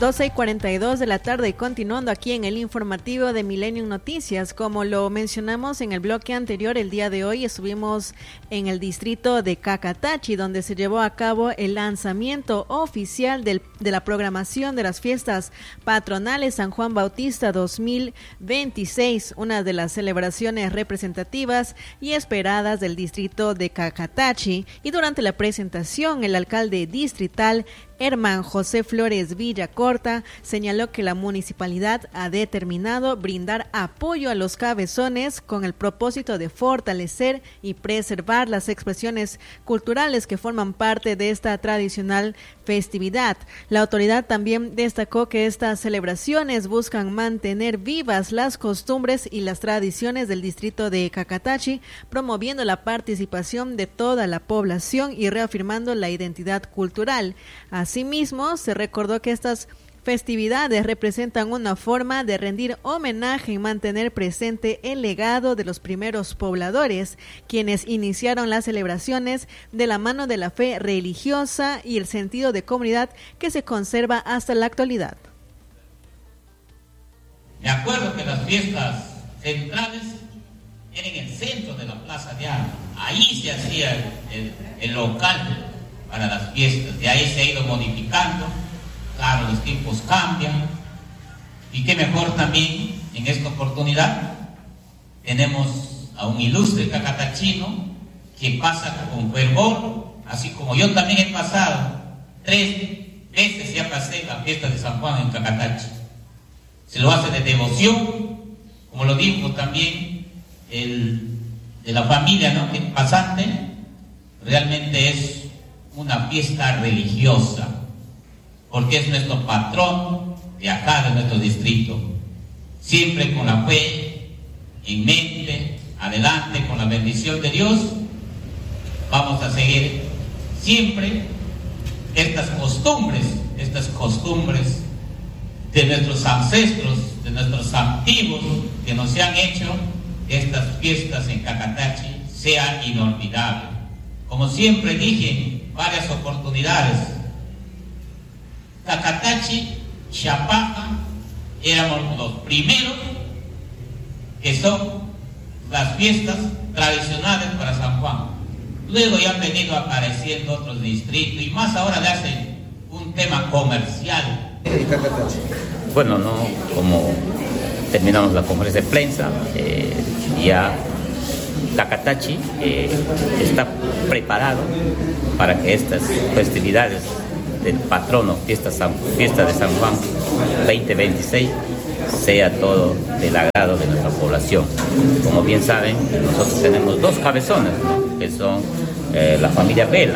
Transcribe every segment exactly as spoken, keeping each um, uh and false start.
doce y cuarenta y dos de la tarde y continuando aquí en el informativo de Millennium Noticias. Como lo mencionamos en el bloque anterior, el día de hoy estuvimos en el distrito de Cacatachi, donde se llevó a cabo el lanzamiento oficial del, de la programación de las fiestas patronales San Juan Bautista dos mil veintiséis, una de las celebraciones representativas y esperadas del distrito de Cacatachi. Y durante la presentación, el alcalde distrital Herman José Flores Villacorta señaló que la municipalidad ha determinado brindar apoyo a los cabezones con el propósito de fortalecer y preservar las expresiones culturales que forman parte de esta tradicional festividad. La autoridad también destacó que estas celebraciones buscan mantener vivas las costumbres y las tradiciones del distrito de Cacatachi, promoviendo la participación de toda la población y reafirmando la identidad cultural. Asimismo, se recordó que estas festividades representan una forma de rendir homenaje y mantener presente el legado de los primeros pobladores, quienes iniciaron las celebraciones de la mano de la fe religiosa y el sentido de comunidad que se conserva hasta la actualidad. Me acuerdo que las fiestas centrales eran en el centro de la Plaza de Armas. Ahí se hacía el, el local para las fiestas, de ahí se ha ido modificando. Claro, los tiempos cambian, y qué mejor también en esta oportunidad tenemos a un ilustre cacatachino que pasa con fervor, así como yo también he pasado tres veces, ya pasé la fiesta de San Juan en Cacatachi. Se lo hace de devoción, como lo dijo también el de la familia, ¿no?, el pasante. Realmente es una fiesta religiosa, porque es nuestro patrón de acá, de nuestro distrito. Siempre con la fe en mente, adelante, con la bendición de Dios, vamos a seguir siempre estas costumbres, estas costumbres de nuestros ancestros, de nuestros antiguos, que nos han hecho que estas fiestas en Cacatachi sean inolvidables. Como siempre dije en varias oportunidades, Cacatachi, Chapaja, éramos los primeros que son las fiestas tradicionales para San Juan. Luego ya han venido apareciendo otros distritos y más ahora le hacen un tema comercial. Bueno, no, como terminamos la conferencia de prensa, eh, ya Cacatachi eh, está preparado para que estas festividades del patrono, fiesta, San, fiesta de San Juan veinte veintiséis, sea todo del agrado de nuestra población. Como bien saben, nosotros tenemos dos cabezones, ¿no?, que son eh, la familia Vela.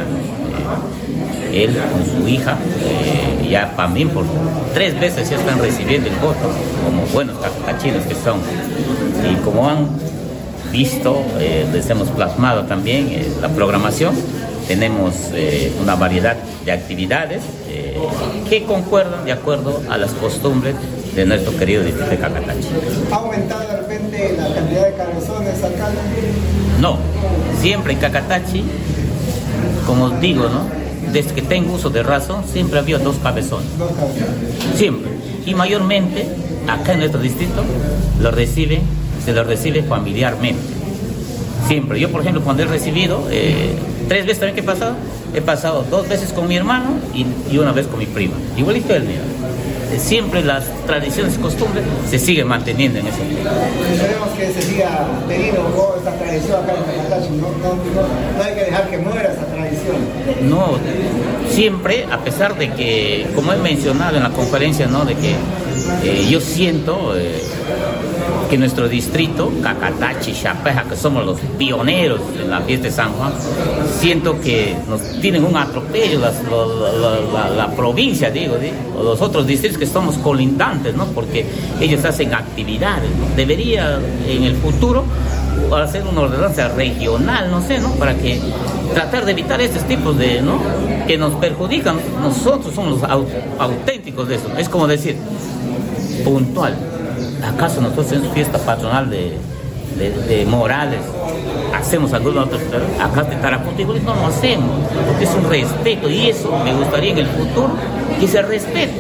Eh, él con su hija, eh, ya también por tres veces ya están recibiendo el voto, como buenos cacatachinos que son. Y como han visto, eh, les hemos plasmado también eh, la programación. Tenemos eh, una variedad de actividades eh, que concuerdan de acuerdo a las costumbres de nuestro querido distrito de Cacatachi. ¿Ha aumentado de repente la cantidad de cabezones, alcalde? No, siempre en Cacatachi, como digo, ¿no?, desde que tengo uso de razón, siempre había dos cabezones. Dos cabezones. Siempre. Y mayormente, acá en nuestro distrito, lo reciben, se lo recibe familiarmente. Siempre. Yo, por ejemplo, cuando he recibido, eh, tres veces también que he pasado, he pasado dos veces con mi hermano y, y una vez con mi prima. Igualito él, mira. Siempre las tradiciones y costumbres se siguen manteniendo en ese tiempo. Esperemos que se siga teniendo esta tradición acá en Cacatachi. No, no, no, no hay que dejar que muera esta tradición. No, siempre, a pesar de que, como he mencionado en la conferencia, ¿no?, de que eh, yo siento eh, que nuestro distrito, Cacatachi, Chapaja, que somos los pioneros en la fiesta de San Juan, siento que nos tienen un atropello las, la, la, la, la provincia, digo, ¿sí?, o los otros distritos que somos colindantes, ¿no?, porque ellos hacen actividades, ¿no? Debería en el futuro hacer una ordenanza regional, no sé, ¿no?, para que tratar de evitar estos tipos de, ¿no?, que nos perjudican. Nosotros somos los auténticos de eso. Es como decir, puntual, ¿acaso nosotros tenemos fiesta patronal de, de, de Morales? ¿Hacemos alguna otra? Acá de Tarapoto igual no lo hacemos, porque es un respeto, y eso me gustaría en el futuro que se respete.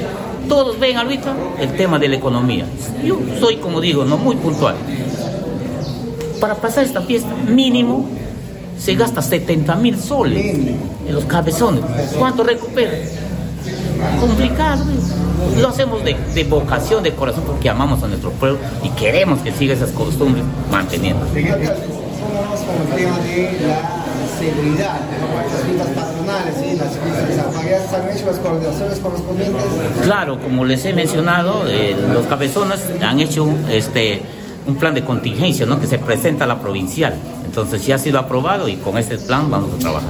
todos ven ahorita el tema de la economía. Yo soy, como digo, no muy puntual. Para pasar esta fiesta, mínimo, se gasta setenta mil soles en los cabezones. ¿Cuánto recupera? Complicado. Lo hacemos de, de vocación, de corazón, porque amamos a nuestro pueblo y queremos que siga esas costumbres manteniendo. ¿Cómo vamos con el tema de la seguridad, las fiestas patronales, ¿sí? Las fiestas, ¿se han hecho las coordinaciones correspondientes? Claro, como les he mencionado, eh, los cabezones han hecho este un plan de contingencia, ¿no?, que se presenta a la provincial. Entonces ya ha sido aprobado y con este plan vamos a trabajar.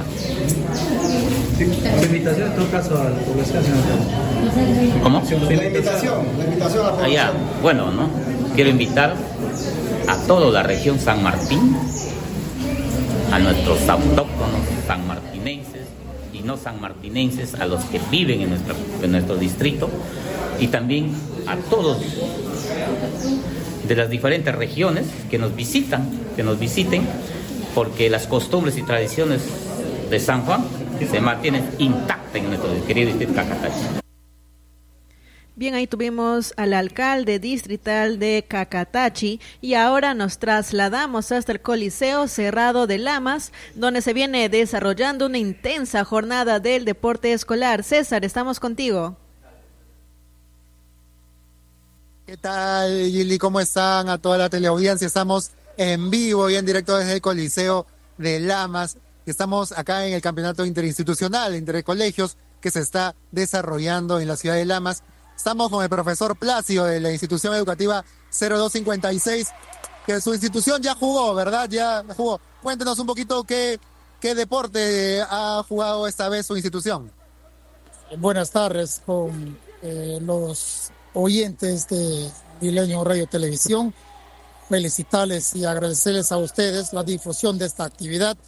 La invitación en todo caso a la población, señor. ¿Cómo? La invitación, la invitación a la población. Allá, bueno, ¿no? Quiero invitar a toda la región San Martín, a nuestros autóctonos sanmartinenses y no sanmartinenses, a los que viven en, nuestra, en nuestro distrito, y también a todos de las diferentes regiones que nos visitan, que nos visiten, porque las costumbres y tradiciones de San Juan se mantienen intactas en nuestro querido distrito Cacatachi. Bien, ahí tuvimos al alcalde distrital de Cacatachi y ahora nos trasladamos hasta el Coliseo Cerrado de Lamas, donde se viene desarrollando una intensa jornada del deporte escolar. César, estamos contigo. ¿Qué tal, Gili? ¿Cómo están? A toda la teleaudiencia. Estamos en vivo y en directo desde el Coliseo de Lamas. Estamos acá en el campeonato interinstitucional entre colegios que se está desarrollando en la ciudad de Lamas. Estamos con el profesor Plácido de la institución educativa cero dos cincuenta y seis, que su institución ya jugó, ¿verdad? Ya jugó. Cuéntenos un poquito qué, qué deporte ha jugado esta vez su institución. Buenas tardes con eh, los oyentes de Milenio Radio Televisión. Felicitarles y agradecerles a ustedes la difusión de esta actividad.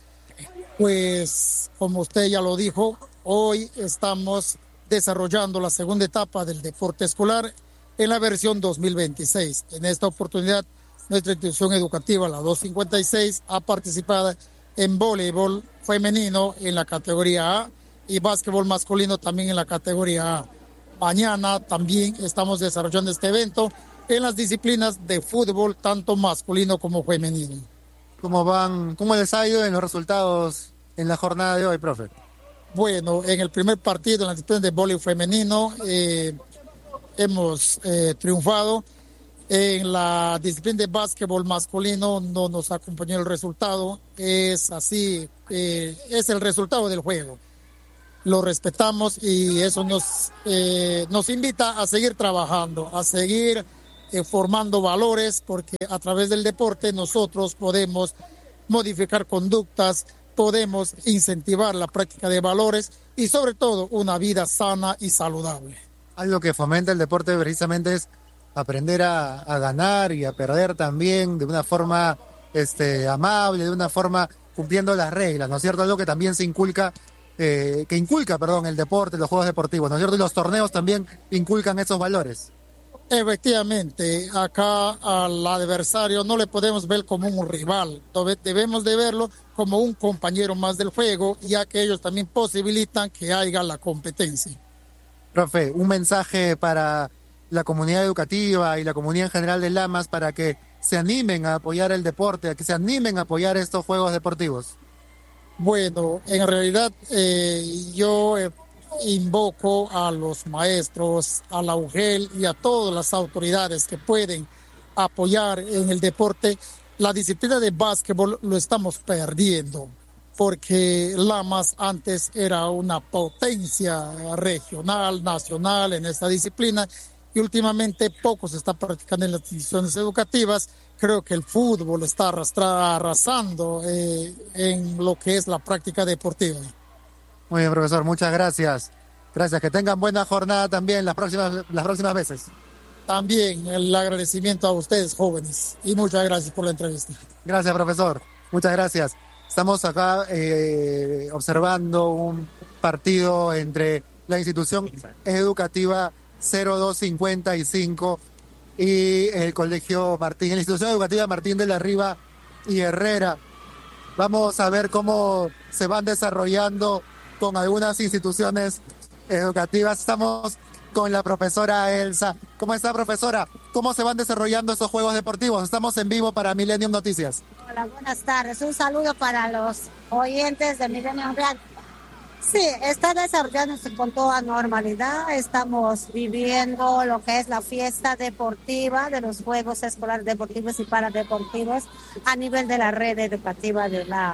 Pues, como usted ya lo dijo, hoy estamos desarrollando la segunda etapa del deporte escolar en la versión dos mil veintiséis. En esta oportunidad, nuestra institución educativa, la doscientos cincuenta y seis, ha participado en voleibol femenino en la categoría A y básquetbol masculino también en la categoría A. Mañana también estamos desarrollando este evento en las disciplinas de fútbol, tanto masculino como femenino. ¿Cómo van? ¿Cómo les ha ido en los resultados en la jornada de hoy, profe? Bueno, en el primer partido, en la disciplina de voleibol femenino, eh, hemos eh, triunfado. En la disciplina de básquetbol masculino no nos acompañó el resultado. Es así, eh, es el resultado del juego. Lo respetamos y eso nos, eh, nos invita a seguir trabajando, a seguir eh, formando valores, porque a través del deporte nosotros podemos modificar conductas, podemos incentivar la práctica de valores y sobre todo una vida sana y saludable. Algo que fomenta el deporte precisamente es aprender a, a ganar y a perder también de una forma este, amable, de una forma cumpliendo las reglas, ¿no es cierto? Algo que también se inculca, eh, que inculca, perdón, el deporte, los juegos deportivos, ¿no es cierto? Y los torneos también inculcan esos valores. Efectivamente, acá al adversario no le podemos ver como un rival, debemos de verlo como un compañero más del juego, ya que ellos también posibilitan que haya la competencia. Profe, un mensaje para la comunidad educativa y la comunidad en general de Lamas para que se animen a apoyar el deporte, a que se animen a apoyar estos juegos deportivos. Bueno, en realidad eh, yo eh, invoco a los maestros, a la U G E L y a todas las autoridades que pueden apoyar en el deporte. La disciplina de básquetbol lo estamos perdiendo porque Lamas antes era una potencia regional, nacional en esta disciplina y últimamente poco se está practicando en las instituciones educativas. Creo que el fútbol está arrastra, arrasando eh, en lo que es la práctica deportiva. Muy bien, profesor, muchas gracias. Gracias, que tengan buena jornada también las próximas, las próximas veces. También el agradecimiento a ustedes, jóvenes, y muchas gracias por la entrevista. Gracias, profesor. Muchas gracias. Estamos acá eh, observando un partido entre la institución educativa cero dos cincuenta y cinco y el colegio Martín, la institución educativa Martín de la Riva y Herrera. Vamos a ver cómo se van desarrollando con algunas instituciones educativas. Estamos con la profesora Elsa. ¿Cómo está, profesora? ¿Cómo se van desarrollando esos juegos deportivos? Estamos en vivo para Millennium Noticias. Hola, buenas tardes. Un saludo para los oyentes de Millennium Real. Sí, está desarrollándose con toda normalidad. Estamos viviendo lo que es la fiesta deportiva de los Juegos Escolares Deportivos y Paradeportivos a nivel de la red educativa de la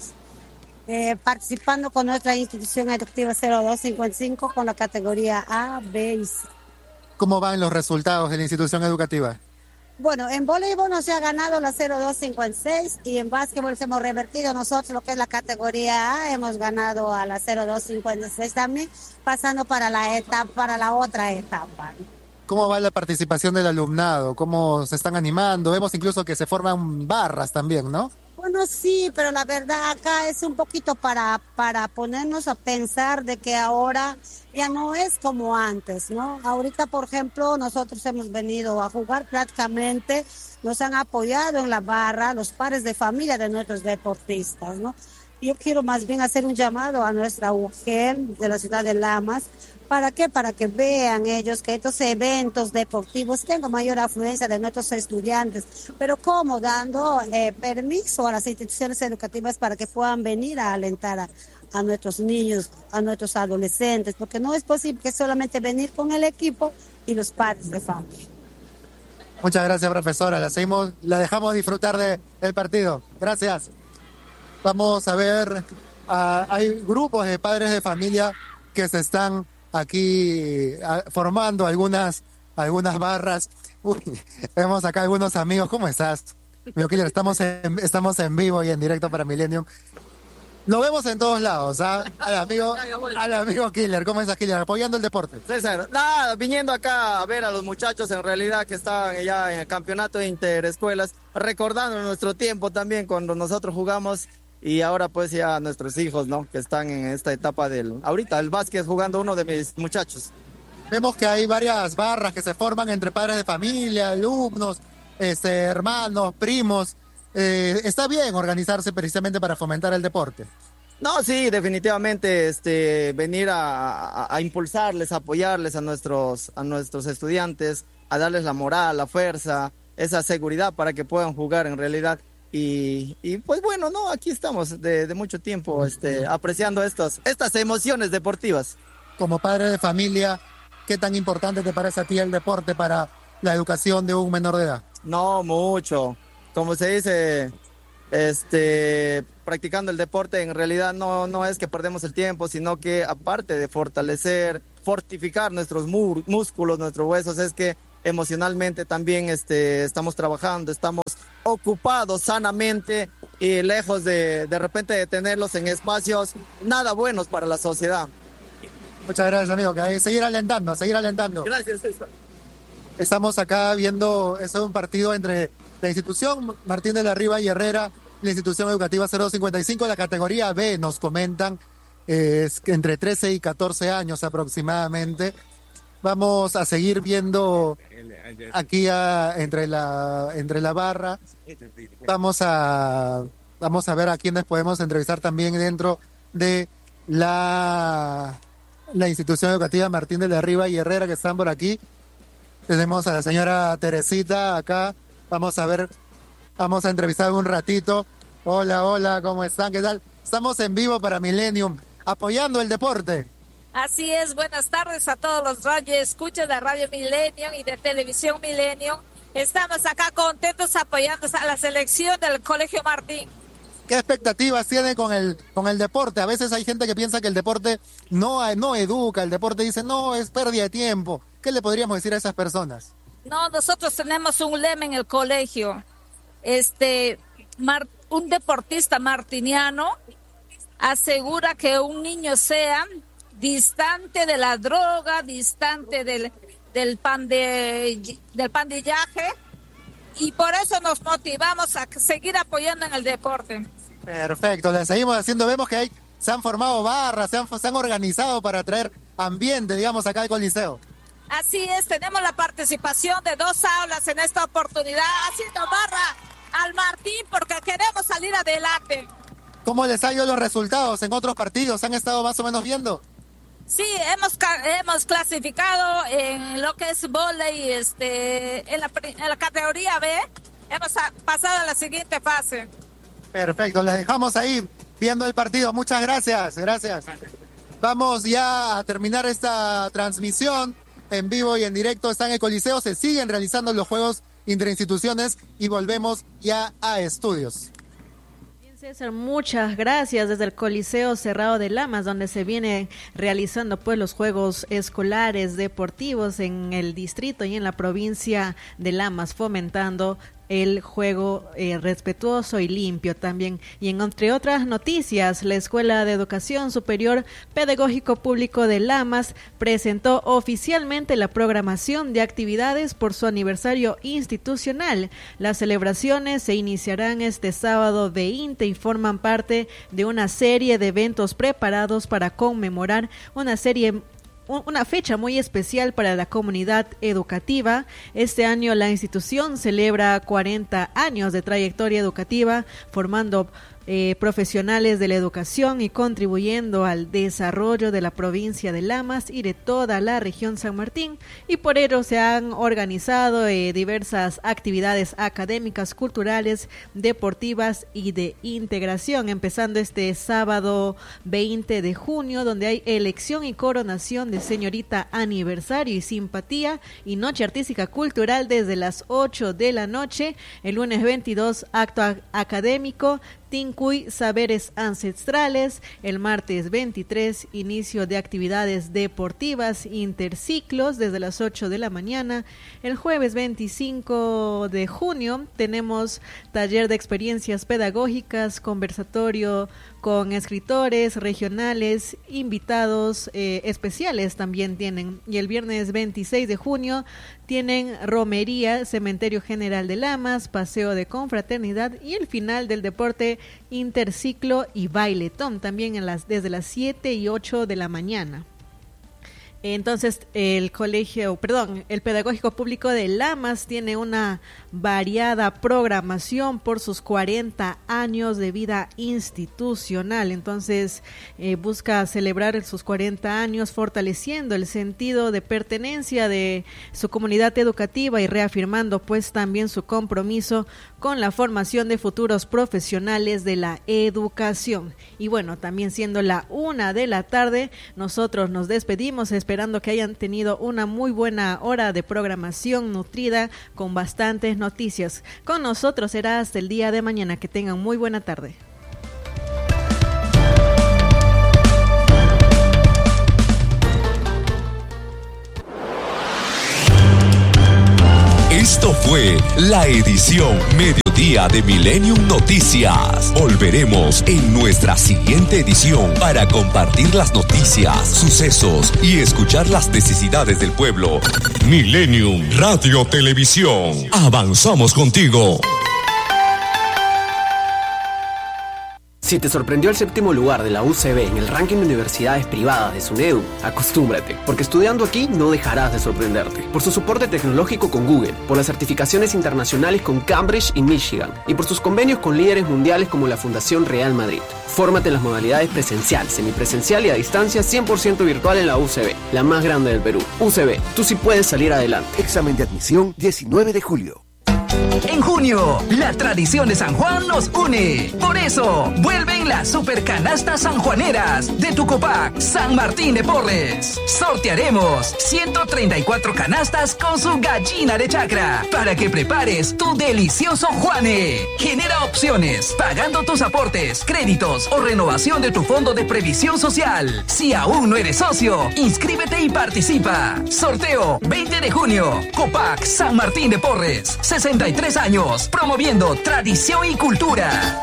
eh, participando con nuestra institución educativa cero dos cincuenta y cinco con la categoría A, B y C. ¿Cómo van los resultados de la institución educativa? Bueno, en voleibol nos se ha ganado la cero dos cincuenta y seis y en básquetbol hemos revertido nosotros lo que es la categoría A, hemos ganado a la cero dos cincuenta y seis también, pasando para la etapa, para la otra etapa. ¿Cómo va la participación del alumnado? ¿Cómo se están animando? Vemos incluso que se forman barras también, ¿no? Bueno, sí, pero la verdad acá es un poquito para, para ponernos a pensar de que ahora ya no es como antes, ¿no? Ahorita, por ejemplo, nosotros hemos venido a jugar prácticamente, nos han apoyado en la barra los padres de familia de nuestros deportistas, ¿no? Yo quiero más bien hacer un llamado a nuestra U G E M de la ciudad de Lamas. ¿Para qué? Para que vean ellos que estos eventos deportivos tengan mayor afluencia de nuestros estudiantes. ¿Pero cómo? Dando eh, permiso a las instituciones educativas para que puedan venir a alentar a, a nuestros niños, a nuestros adolescentes, porque no es posible que solamente venir con el equipo y los padres de familia. Muchas gracias, profesora. La seguimos, la dejamos disfrutar de, del partido. Gracias. Vamos a ver, uh, hay grupos de padres de familia que se están aquí uh, formando algunas, algunas barras. Uy, vemos acá algunos amigos. ¿Cómo estás? Mío Killer, estamos en, estamos en vivo y en directo para Millennium. Lo vemos en todos lados, ¿ah? Al amigo, al amigo Killer. ¿Cómo estás, Killer? Apoyando el deporte. César, nada, viniendo acá a ver a los muchachos en realidad que estaban ya en el campeonato de interescuelas, recordando nuestro tiempo también cuando nosotros jugamos y ahora pues ya nuestros hijos, ¿no? Que están en esta etapa del... Ahorita el básquet jugando uno de mis muchachos. Vemos que hay varias barras que se forman entre padres de familia, alumnos, este, hermanos, primos. Eh, está bien organizarse precisamente para fomentar el deporte. No, sí, definitivamente este, venir a, a, a impulsarles, a apoyarles a nuestros, a nuestros estudiantes, a darles la moral, la fuerza, esa seguridad para que puedan jugar en realidad. Y, y pues bueno, no, aquí estamos de, de mucho tiempo este, apreciando estos, estas emociones deportivas. Como padre de familia, ¿qué tan importante te parece a ti el deporte para la educación de un menor de edad? No, mucho. Como se dice, este, practicando el deporte en realidad no, no es que perdemos el tiempo, sino que aparte de fortalecer, fortificar nuestros músculos, nuestros huesos, es que emocionalmente también este, estamos trabajando, estamos ocupados sanamente y lejos de de repente de tenerlos en espacios nada buenos para la sociedad. Muchas gracias, amigo. Que hay que seguir alentando, seguir alentando. Gracias, César. Estamos acá viendo, es un partido entre la institución Martín de la Riva y Herrera, la institución educativa cero dos cincuenta y cinco, la categoría B, nos comentan, eh, es entre trece y catorce años aproximadamente. Vamos a seguir viendo aquí a, entre la entre la barra. Vamos a vamos a ver a quiénes podemos entrevistar también dentro de la, la institución educativa Martín de la Riva y Herrera, que están por aquí. Tenemos a la señora Teresita acá. Vamos a ver, vamos a entrevistar un ratito. Hola, hola, ¿cómo están? ¿Qué tal? Estamos en vivo para Millennium, apoyando el deporte. Así es, buenas tardes a todos los radioescuchas de Radio Millennium y de Televisión Millennium. Estamos acá contentos apoyando a la selección del Colegio Martín. ¿Qué expectativas tienen con el con el deporte? A veces hay gente que piensa que el deporte no, no educa, el deporte dice, no, es pérdida de tiempo. ¿Qué le podríamos decir a esas personas? No, nosotros tenemos un lema en el colegio. Este, mar, un deportista martiniano asegura que un niño sea distante de la droga, distante del, del, pande, del pandillaje, y por eso nos motivamos a seguir apoyando en el deporte. Perfecto, le seguimos haciendo, vemos que hay, se han formado barras, se han, se han organizado para traer ambiente, digamos, acá al Coliseo. Así es, tenemos la participación de dos aulas en esta oportunidad, haciendo barra al Martín porque queremos salir adelante. ¿Cómo les ha ido los resultados en otros partidos? ¿Han estado más o menos viendo? Sí, hemos hemos clasificado en lo que es vóley, este, en la, en la categoría B, hemos pasado a la siguiente fase. Perfecto, les dejamos ahí viendo el partido. Muchas gracias, gracias. Vamos ya a terminar esta transmisión en vivo y en directo. Está en el Coliseo, se siguen realizando los juegos interinstituciones y volvemos ya a estudios. César, muchas gracias desde el Coliseo Cerrado de Lamas, donde se viene realizando pues los juegos escolares deportivos en el distrito y en la provincia de Lamas, fomentando el juego eh, respetuoso y limpio también. Y en entre otras noticias, la Escuela de Educación Superior Pedagógico Público de Lamas presentó oficialmente la programación de actividades por su aniversario institucional. Las celebraciones se iniciarán este sábado veinte y forman parte de una serie de eventos preparados para conmemorar una serie una fecha muy especial para la comunidad educativa. Este año la institución celebra cuarenta años de trayectoria educativa, formando eh, profesionales de la educación y contribuyendo al desarrollo de la provincia de Lamas y de toda la región San Martín, y por ello se han organizado eh, diversas actividades académicas, culturales, deportivas y de integración, empezando este sábado veinte de junio, donde hay elección y coronación de señorita aniversario y simpatía, y noche artística cultural desde las ocho de la noche. El lunes veintidós, acto a- académico Tincuy, saberes ancestrales. El martes veintitrés, inicio de actividades deportivas interciclos desde las ocho de la mañana. El jueves veinticinco de junio tenemos taller de experiencias pedagógicas, conversatorio con escritores regionales, invitados eh, especiales también tienen. Y el viernes veintiséis de junio tienen romería, Cementerio General de Lamas, paseo de confraternidad y el final del deporte interciclo y bailetón también en las, desde las siete y ocho de la mañana. Entonces, el colegio, perdón, el Pedagógico Público de Lamas tiene una variada programación por sus cuarenta años de vida institucional. Entonces, eh, busca celebrar sus cuarenta años fortaleciendo el sentido de pertenencia de su comunidad educativa y reafirmando pues también su compromiso con la formación de futuros profesionales de la educación. Y bueno, también siendo la una de la tarde, nosotros nos despedimos esperando que hayan tenido una muy buena hora de programación nutrida con bastantes noticias. Con nosotros será hasta el día de mañana. Que tengan muy buena tarde. Esto fue la edición Mediodía de Millennium Noticias. Volveremos en nuestra siguiente edición para compartir las noticias, sucesos y escuchar las necesidades del pueblo. Millennium Radio Televisión. Avanzamos contigo. Si te sorprendió el séptimo lugar de la U C B en el ranking de universidades privadas de SUNEDU, acostúmbrate, porque estudiando aquí no dejarás de sorprenderte. Por su soporte tecnológico con Google, por las certificaciones internacionales con Cambridge y Michigan, y por sus convenios con líderes mundiales como la Fundación Real Madrid. Fórmate en las modalidades presencial, semipresencial y a distancia cien por ciento virtual en la U C B, la más grande del Perú. U C B, tú sí puedes salir adelante. Examen de admisión diecinueve de julio. En junio, la tradición de San Juan nos une. Por eso, vuelven las supercanastas sanjuaneras de tu Copac San Martín de Porres. Sortearemos ciento treinta y cuatro canastas con su gallina de chacra para que prepares tu delicioso Juane. Genera opciones pagando tus aportes, créditos o renovación de tu fondo de previsión social. Si aún no eres socio, inscríbete y participa. Sorteo veinte de junio. Copac San Martín de Porres. sesenta y tres años, promoviendo tradición y cultura.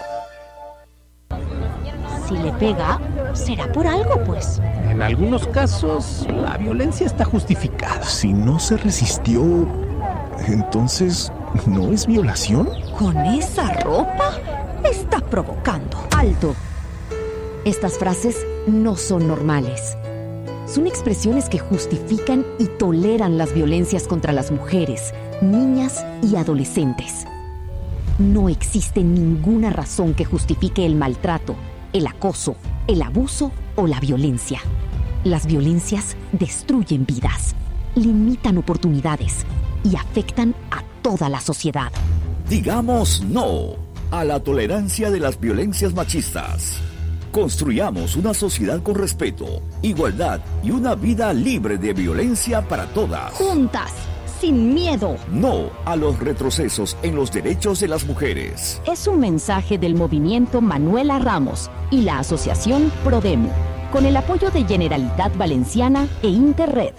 Si le pega, será por algo, pues. En algunos casos, la violencia está justificada. Si no se resistió, entonces, ¿no es violación? ¿Con esa ropa? Está provocando. ¡Alto! Estas frases no son normales. Son expresiones que justifican y toleran las violencias contra las mujeres, niñas y adolescentes. No existe ninguna razón que justifique el maltrato, el acoso, el abuso o la violencia. Las violencias destruyen vidas, limitan oportunidades y afectan a toda la sociedad. Digamos no a la tolerancia de las violencias machistas. Construyamos una sociedad con respeto, igualdad y una vida libre de violencia para todas. Juntas, sin miedo. No a los retrocesos en los derechos de las mujeres. Es un mensaje del movimiento Manuela Ramos y la asociación Prodemo, con el apoyo de Generalitat Valenciana e Interred.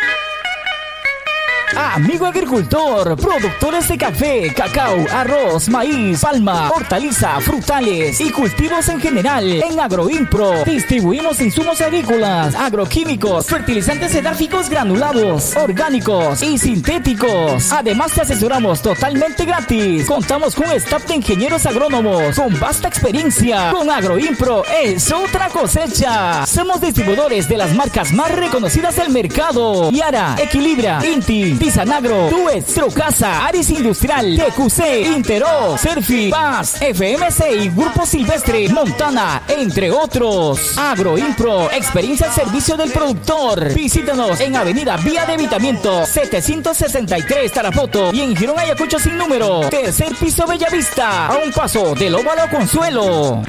Amigo agricultor, productores de café, cacao, arroz, maíz, palma, hortaliza, frutales y cultivos en general. En Agroimpro distribuimos insumos agrícolas, agroquímicos, fertilizantes edárficos granulados, orgánicos y sintéticos. Además te asesoramos totalmente gratis. Contamos con staff de ingenieros agrónomos con vasta experiencia. Con Agroimpro es otra cosecha. Somos distribuidores de las marcas más reconocidas del mercado: Yara, Equilibra, Inti, Tisanagro, Tues, Trocasa, Aris Industrial, T Q C, Intero, Serfi, Paz, F M C y Grupo Silvestre, Montana, entre otros. Agroimpro, experiencia al servicio del productor. Visítanos en Avenida Vía de Evitamiento setecientos sesenta y tres Tarapoto y en Girón Ayacucho sin número. Tercer piso Bellavista, a un paso del Óvalo Consuelo.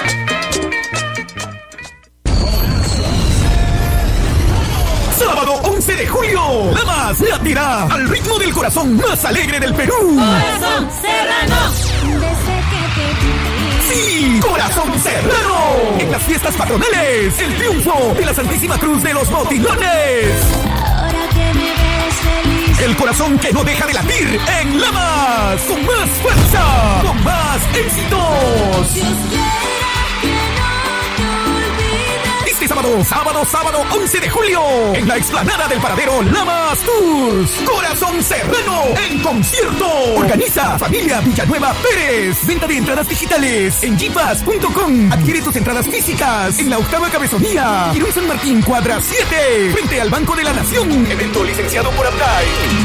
Sábado once de julio, Lamas latirá al ritmo del corazón más alegre del Perú. Corazón Serrano. Sí, Corazón Serrano. En las fiestas patronales, el triunfo de la Santísima Cruz de los Motilones. Ahora que me ves feliz. El corazón que no deja de latir en Lamas. Con más fuerza, con más éxitos. Dios quiera que no te olvides. Este sábado, sábado, sábado once de julio, en la explanada del paradero Lamas Tours, Corazón Serrano en concierto. Organiza Familia Villanueva Pérez. Venta de entradas digitales en jipas punto com. Adquiere tus entradas físicas en la octava cabezonía, Girón San Martín, cuadra siete, frente al Banco de la Nación. Evento licenciado por Abdai.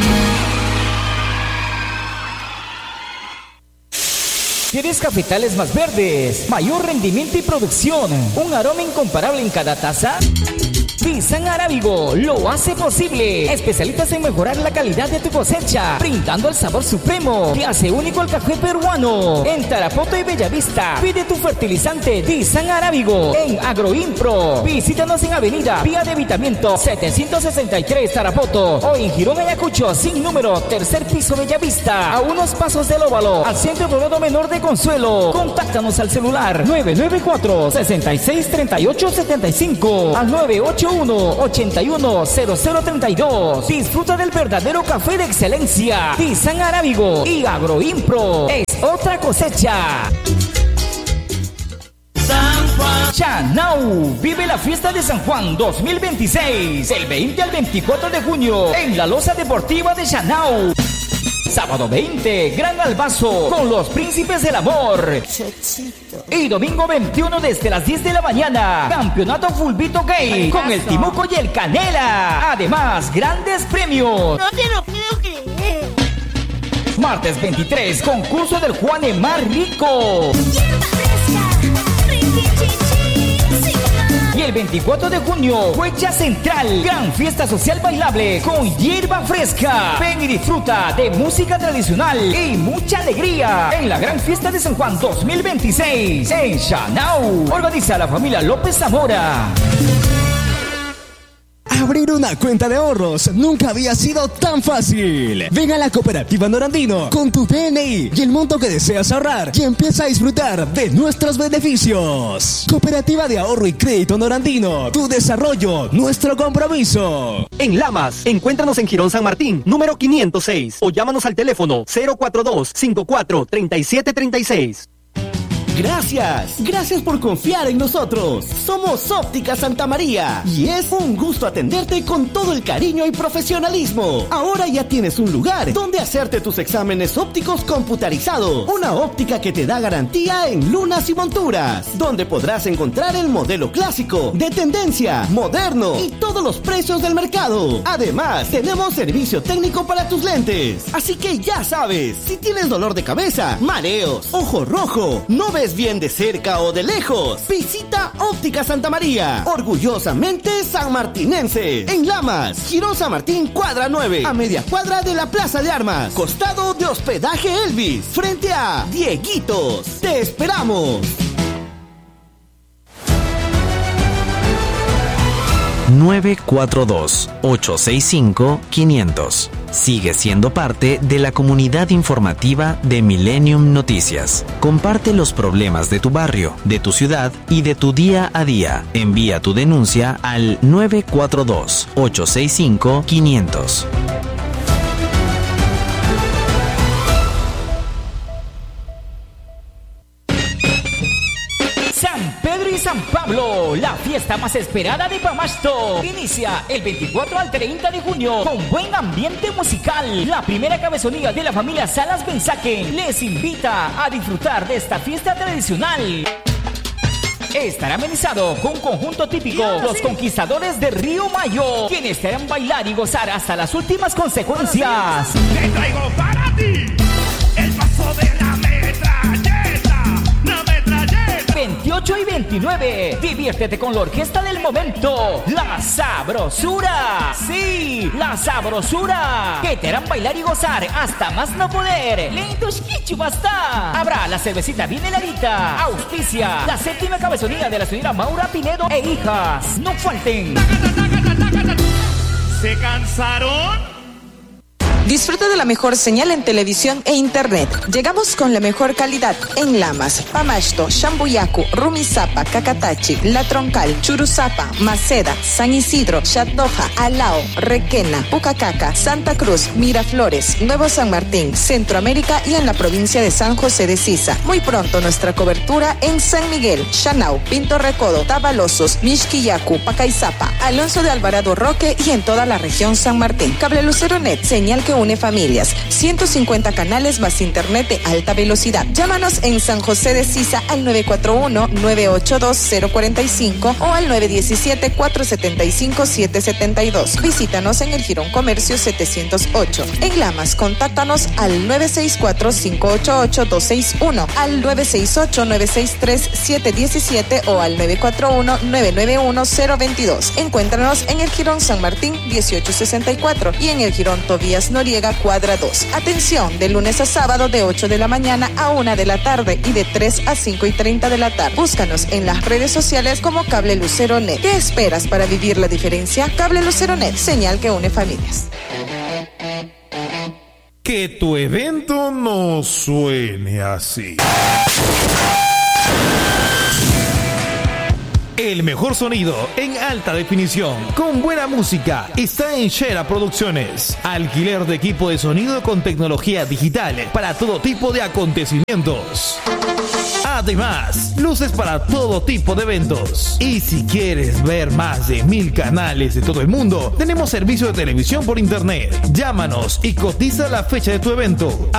¿Quieres cafetales más verdes, mayor rendimiento y producción, un aroma incomparable en cada taza? Pisan Arábigo lo hace posible. Especialistas en mejorar la calidad de tu cosecha, brindando el sabor supremo que hace único el café peruano. En Tarapoto y Bellavista, pide tu fertilizante Pisan Arábigo en Agroimpro. Visítanos en Avenida Vía de Evitamiento setecientos sesenta y tres Tarapoto o en Girón Ayacucho sin número, tercer piso Bellavista, a unos pasos del Óvalo, al Centro Poblado Menor de Consuelo. Contáctanos al celular nueve nueve cuatro, seis seis tres ocho siete cinco al nueve ocho uno, ocho uno cero cero tres dos. Disfruta del verdadero café de excelencia. Pisan Arábigo y Agroimpro es otra cosecha. San Juan. Chanau vive la fiesta de San Juan dos mil veintiséis, del veinte al veinticuatro de junio en la Loza Deportiva de Chanau. Sábado veinte, Gran Albazo con los Príncipes del Amor. Chachito. Y domingo veintiuno desde las diez de la mañana, Campeonato Fulbito Gay con el Timuco y el Canela. Además, grandes premios. No te lo puedo creer. Martes veintitrés, concurso del Juan Emar Rico. Y el veinticuatro de junio, Huecha Central, gran fiesta social bailable con hierba fresca. Ven y disfruta de música tradicional y mucha alegría en la gran fiesta de San Juan dos mil veintiséis en Chanau. Organiza la familia López Zamora. Abrir una cuenta de ahorros nunca había sido tan fácil. Ven a la Cooperativa Norandino con tu D N I y el monto que deseas ahorrar y empieza a disfrutar de nuestros beneficios. Cooperativa de Ahorro y Crédito Norandino, tu desarrollo, nuestro compromiso. En Lamas, encuéntranos en Girón San Martín, número quinientos seis, o llámanos al teléfono cero cuatro dos, cinco cuatro, tres siete tres seis. Gracias, gracias por confiar en nosotros. Somos Óptica Santa María y es un gusto atenderte con todo el cariño y profesionalismo. Ahora ya tienes un lugar donde hacerte tus exámenes ópticos computarizados. Una óptica que te da garantía en lunas y monturas, donde podrás encontrar el modelo clásico, de tendencia, moderno y todos los precios del mercado. Además, tenemos servicio técnico para tus lentes. Así que ya sabes, si tienes dolor de cabeza, mareos, ojo rojo, no ves ves bien de cerca o de lejos, visita Óptica Santa María, orgullosamente sanmartinense. En Lamas, Girón San Martín, cuadra nueve, a media cuadra de la Plaza de Armas, costado de Hospedaje Elvis, frente a Dieguitos. ¡Te esperamos! nueve cuatro dos, ocho seis cinco, quinientos. Sigue siendo parte de la comunidad informativa de Millennium Noticias. Comparte los problemas de tu barrio, de tu ciudad y de tu día a día. Envía tu denuncia al nueve cuatro dos, ocho seis cinco, quinientos. San Pablo, la fiesta más esperada de Pamasto. Inicia el veinticuatro al treinta de junio con buen ambiente musical. La primera cabezonía de la familia Salas Benzaque les invita a disfrutar de esta fiesta tradicional. Estará amenizado con un conjunto típico, los Conquistadores de Río Mayo, quienes te harán bailar y gozar hasta las últimas consecuencias. Te traigo para ti el paso de la metralleta, la metralleta. veintiocho y veintinueve, diviértete con la orquesta del momento, La Sabrosura. Sí, La Sabrosura, que te harán bailar y gozar hasta más no poder. Lentos quichu basta. Habrá la cervecita bien heladita. Auspicia la séptima cabezonía de la señora Maura Pinedo e hijas. No falten. ¿Se cansaron? Disfruta de la mejor señal en televisión e internet. Llegamos con la mejor calidad en Lamas, Pamasto, Shambuyacu, Rumisapa, Cacatachi, La Troncal, Churuzapa, Maceda, San Isidro, Chatoja, Alao, Requena, Pucacaca, Santa Cruz, Miraflores, Nuevo San Martín, Centroamérica y en la provincia de San José de Sisa. Muy pronto nuestra cobertura en San Miguel, Chanao, Pinto Recodo, Tabalosos, Mixquillacu, Pacaizapa, Alonso de Alvarado Roque y en toda la región San Martín. Cable Lucero Net, señal que une familias. ciento cincuenta canales más internet de alta velocidad. Llámanos en San José de Sisa al nueve cuatro uno, nueve ocho dos, cero cuatro cinco o al nueve uno siete, cuatro siete cinco, siete siete dos. Visítanos en el Girón Comercio setecientos ocho. En Lamas, contáctanos al nueve seis cuatro, cinco ocho ocho, dos seis uno, al nueve seis ocho, nueve seis tres, siete uno siete o al nueve cuatro uno, nueve nueve uno, cero dos dos. Encuéntranos en el Girón San Martín dieciocho sesenta y cuatro y en el Girón Tobías Noriega, cuadra dos. Atención, de lunes a sábado de ocho de la mañana a una de la tarde y de tres a cinco y treinta de la tarde. Búscanos en las redes sociales como Cable Lucero Net. ¿Qué esperas para vivir la diferencia? Cable Lucero Net, señal que une familias. Que tu evento no suene así. El mejor sonido en alta definición, con buena música, está en Shera Producciones. Alquiler de equipo de sonido con tecnología digital para todo tipo de acontecimientos. Además, luces para todo tipo de eventos. Y si quieres ver más de mil canales de todo el mundo, tenemos servicio de televisión por internet. Llámanos y cotiza la fecha de tu evento.